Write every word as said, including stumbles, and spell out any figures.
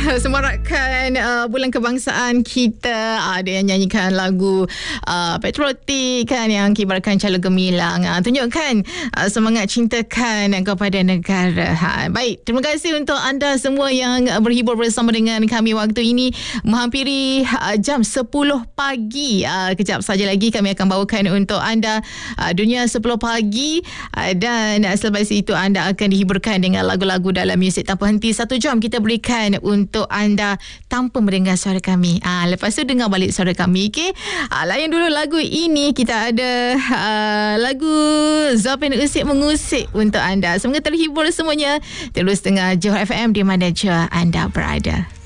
semarakkan uh, bulan kebangsaan kita. Ada yang nyanyikan lagu uh, patriotik kan, yang kibarkan cala gemilang, uh, tunjukkan uh, semangat cintakan kepada negara. Ha, baik, terima kasih untuk anda semua yang uh, berhibur bersama dengan kami waktu ini menghampiri uh, jam sepuluh pagi. Uh, kejap saja lagi kami akan bawakan untuk anda uh, Dunia sepuluh Pagi, uh, dan uh, selepas itu anda akan dihiburkan dengan lagu-lagu dalam Muzik Tanpa Henti. Satu jam kita berikan untuk anda tanpa mendengar suara kami. Ah, lepas tu dengar balik suara kami. Okay? Ah, layan dulu lagu ini. Kita ada uh, lagu Zafian Usik Mengusik untuk anda. Semoga terhibur semuanya. Terus dengar Johor F M di mana je anda berada.